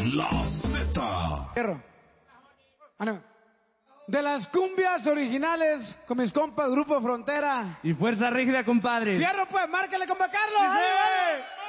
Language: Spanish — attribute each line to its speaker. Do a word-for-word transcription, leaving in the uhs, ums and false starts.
Speaker 1: La Z.
Speaker 2: Fierro. Ah, no. De las cumbias originales con mis compas Grupo Frontera.
Speaker 3: Y Fuerza Rígida, compadre.
Speaker 2: Fierro, pues, márcale, compa Carlos.
Speaker 3: ¡Sí!
Speaker 2: ¡Dale, vale!